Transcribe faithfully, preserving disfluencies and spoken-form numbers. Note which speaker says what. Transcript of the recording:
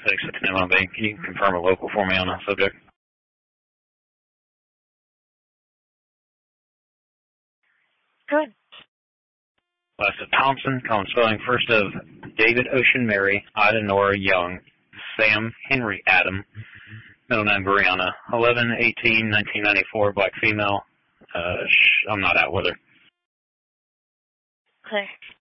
Speaker 1: six at ten M I B. Can you confirm a local for me on the subject?
Speaker 2: Good.
Speaker 1: Last of Thompson, column spelling first of David Ocean Mary, Ida Nora Young, Sam Henry Adam, middle name Brianna, eleven eighteen nineteen ninety-four, black female. Uh, sh- I'm not out with her.
Speaker 2: Okay.